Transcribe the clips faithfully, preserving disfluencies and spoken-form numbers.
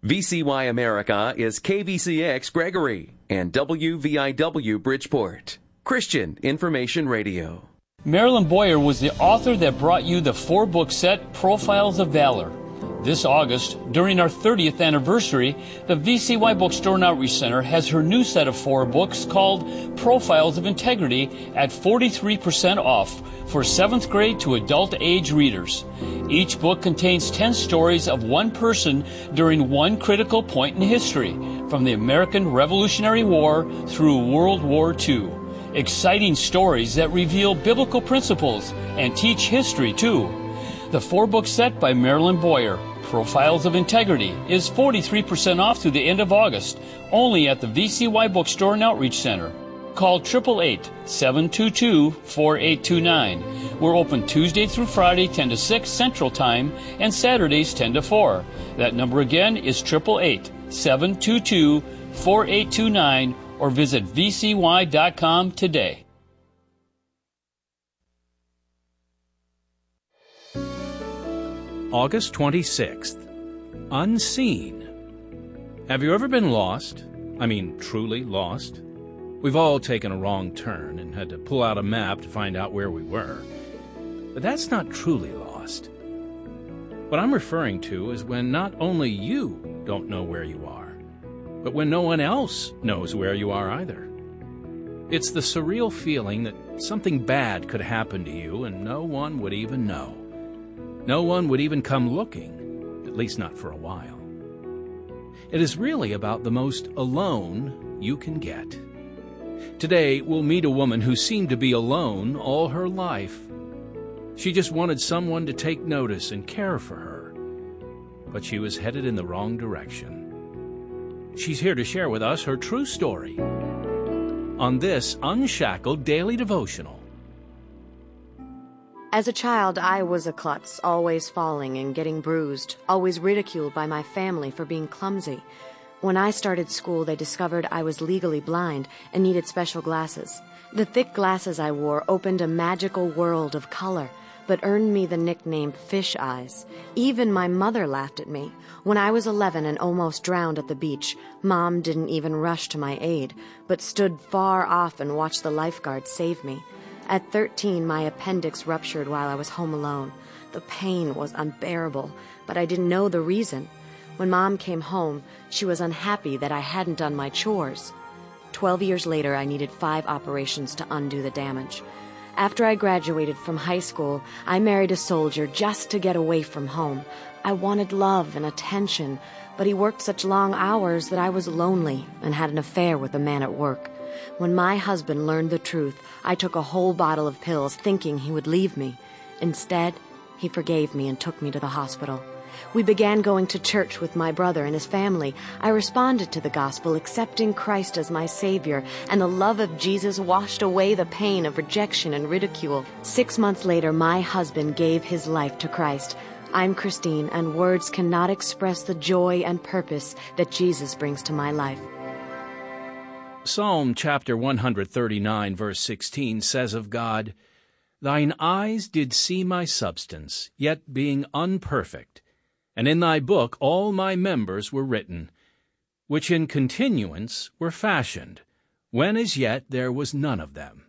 V C Y America is K V C X Gregory and W V I W Bridgeport. Christian Information Radio. Marilyn Boyer was the author that brought you the four-book set Profiles of Valor. This August, during our thirtieth anniversary, the V C Y Bookstore and Outreach Center has her new set of four books called Profiles of Integrity at forty-three percent off for seventh grade to adult age readers. Each book contains ten stories of one person during one critical point in history, from the American Revolutionary War through World War Two. Exciting stories that reveal biblical principles and teach history, too. The four-book set by Marilyn Boyer, Profiles of Integrity, is forty-three percent off through the end of August, only at the V C Y Bookstore and Outreach Center. Call eight eight eight, seven two two, four eight two nine. We're open Tuesday through Friday, ten to six Central Time, and Saturdays, ten to four. That number again is eight eight eight, seven two two, four eight two nine, or visit v c y dot com today. August twenty-sixth. Unseen. Have you ever been lost? I mean, truly lost? We've all taken a wrong turn and had to pull out a map to find out where we were. But that's not truly lost. What I'm referring to is when not only you don't know where you are, but when no one else knows where you are either. It's the surreal feeling that something bad could happen to you and no one would even know. No one would even come looking, at least not for a while. It is really about the most alone you can get. Today, we'll meet a woman who seemed to be alone all her life. She just wanted someone to take notice and care for her, but she was headed in the wrong direction. She's here to share with us her true story on this Unshackled Daily Devotional. As a child, I was a klutz, always falling and getting bruised, always ridiculed by my family for being clumsy. When I started school, they discovered I was legally blind and needed special glasses. The thick glasses I wore opened a magical world of color, but earned me the nickname Fish Eyes. Even my mother laughed at me. When I was eleven and almost drowned at the beach, Mom didn't even rush to my aid, but stood far off and watched the lifeguard save me. At thirteen, my appendix ruptured while I was home alone. The pain was unbearable, but I didn't know the reason. When Mom came home, she was unhappy that I hadn't done my chores. Twelve years later, I needed five operations to undo the damage. After I graduated from high school, I married a soldier just to get away from home. I wanted love and attention, but he worked such long hours that I was lonely and had an affair with a man at work. When my husband learned the truth, I took a whole bottle of pills thinking he would leave me. Instead, he forgave me and took me to the hospital. We began going to church with my brother and his family. I responded to the gospel, accepting Christ as my Savior, and the love of Jesus washed away the pain of rejection and ridicule. Six months later, my husband gave his life to Christ. I'm Christine, and words cannot express the joy and purpose that Jesus brings to my life. Psalm chapter one thirty-nine, verse sixteen says of God, "Thine eyes did see my substance, yet being unperfect, and in thy book all my members were written, which in continuance were fashioned, when as yet there was none of them."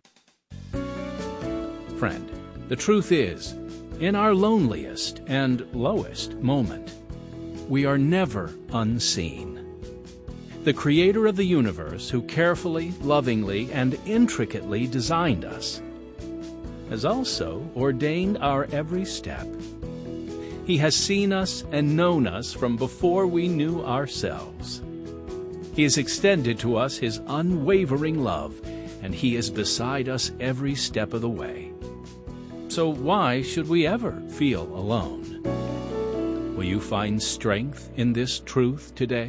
Friend, the truth is, in our loneliest and lowest moment, we are never unseen. The Creator of the universe, who carefully, lovingly, and intricately designed us, has also ordained our every step. He has seen us and known us from before we knew ourselves. He has extended to us His unwavering love, and He is beside us every step of the way. So why should we ever feel alone? Will you find strength in this truth today?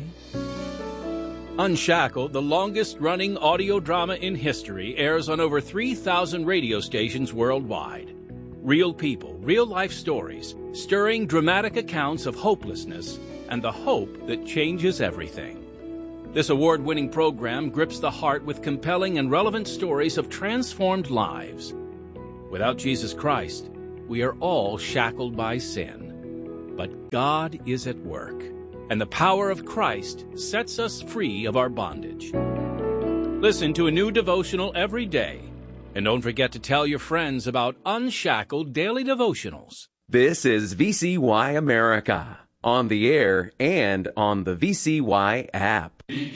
Unshackled, the longest-running audio drama in history, airs on over three thousand radio stations worldwide. Real people, real-life stories, stirring dramatic accounts of hopelessness and the hope that changes everything. This award-winning program grips the heart with compelling and relevant stories of transformed lives. Without Jesus Christ, we are all shackled by sin. But God is at work. and the power of Christ sets us free of our bondage. Listen to a new devotional every day, and don't forget to tell your friends about Unshackled Daily Devotionals. This is V C Y America, on the air and on the V C Y app.